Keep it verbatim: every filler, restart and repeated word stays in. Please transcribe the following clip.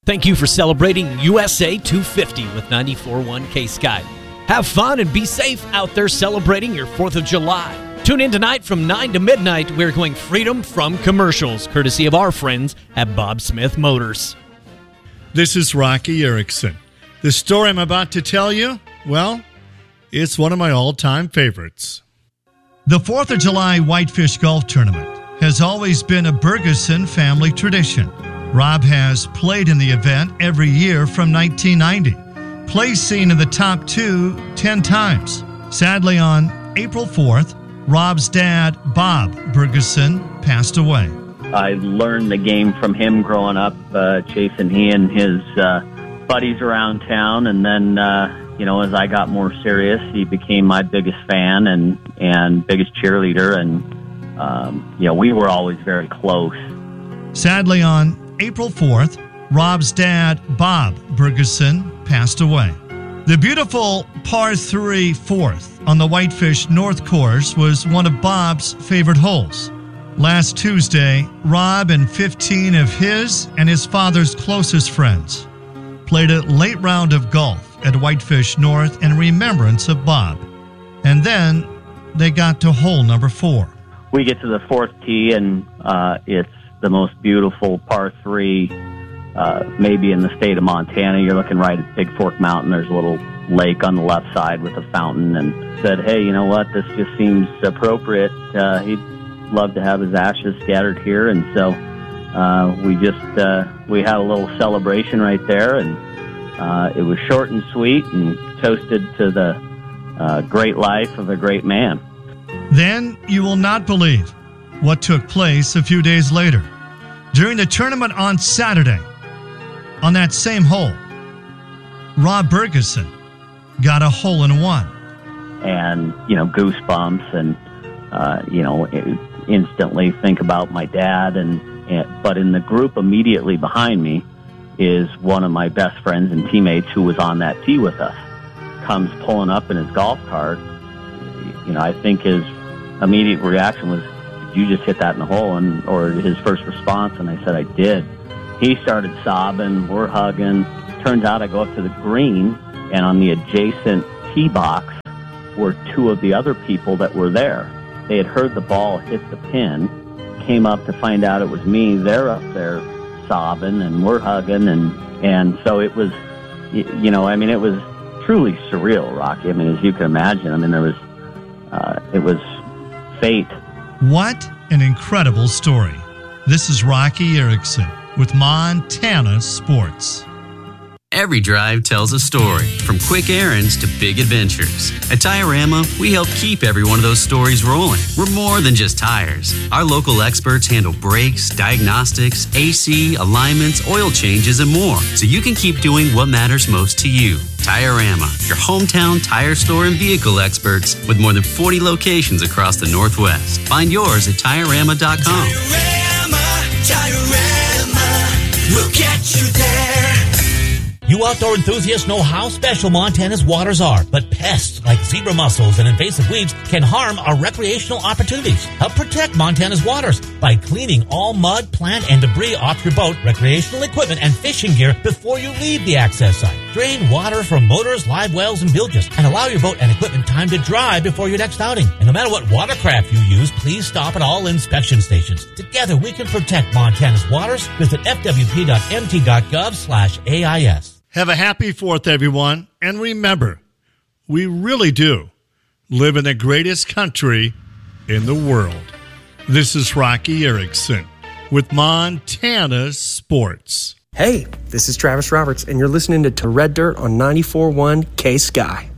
Thank you for celebrating U S A two fifty with ninety-four point one K-Sky. Have fun and be safe out there celebrating your fourth of July. Tune in tonight from nine to midnight. We're going freedom from commercials, courtesy of our friends at Bob Smith Motors. This is Rocky Erickson. The story I'm about to tell you, well, it's one of my all-time favorites. The fourth of July Whitefish Golf Tournament has always been a Bergeson family tradition. Rob has played in the event every year from nineteen ninety. Placing in the top two ten times. Sadly, on April fourth, Rob's dad, Bob Bergeson, passed away. I learned the game from him growing up, uh, chasing he and his uh, buddies around town. And then, uh, you know, as I got more serious, he became my biggest fan and, and biggest cheerleader. And, um, you know, we were always very close. Sadly, on April fourth, Rob's dad, Bob Bergeson, passed away. The beautiful par three fourth on the Whitefish North Course was one of Bob's favorite holes. Last Tuesday, Rob and fifteen of his and his father's closest friends played a late round of golf at Whitefish North in remembrance of Bob. And then they got to hole number four. We get to the fourth tee, and uh, it's the most beautiful par three, uh, maybe in the state of Montana. You're looking right at Big Fork Mountain. There's a little lake on the left side with a fountain, and said, hey, you know what, this just seems appropriate. Uh, he'd love to have his ashes scattered here. And so uh, we just, uh, we had a little celebration right there, and uh, it was short and sweet and toasted to the uh, great life of a great man. Then you will not believe what took place a few days later. During the tournament on Saturday, on that same hole, Rob Bergeson got a hole-in-one. And, you know, goosebumps, and, uh, you know, instantly think about my dad. And, and but in the group immediately behind me is one of my best friends and teammates who was on that tee with us. Comes pulling up in his golf cart. You know, I think his immediate reaction was, you just hit that in the hole, and or his first response, and I said, I did. He started sobbing, we're hugging. Turns out I go up to the green, and on the adjacent tee box were two of the other people that were there. They had heard the ball hit the pin, came up to find out it was me. They're up there sobbing, and we're hugging, and, and so it was, you know, I mean, it was truly surreal, Rocky. I mean, as you can imagine, I mean, there was, uh, it was fate. What an incredible story. This is Rocky Erickson with Montana Sports. Every drive tells a story, from quick errands to big adventures. At Tire-Rama, we help keep every one of those stories rolling. We're more than just tires. Our local experts handle brakes, diagnostics, A C, alignments, oil changes, and more, so you can keep doing what matters most to you. Tire-Rama, your hometown tire store and vehicle experts with more than forty locations across the Northwest. Find yours at Tire Rama dot com. Tire-Rama, Tire-Rama, we'll get you there. You outdoor enthusiasts know how special Montana's waters are, but pests like zebra mussels and invasive weeds can harm our recreational opportunities. Help protect Montana's waters by cleaning all mud, plant, and debris off your boat, recreational equipment, and fishing gear before you leave the access site. Drain water from motors, live wells, and bilges, and allow your boat and equipment time to dry before your next outing. And no matter what watercraft you use, please stop at all inspection stations. Together, we can protect Montana's waters. Visit f w p dot m t dot gov slash A I S. Have a happy fourth, everyone. And remember, we really do live in the greatest country in the world. This is Rocky Erickson with Montana Sports. Hey, this is Travis Roberts, and you're listening to Red Dirt on ninety-four point one K-Sky.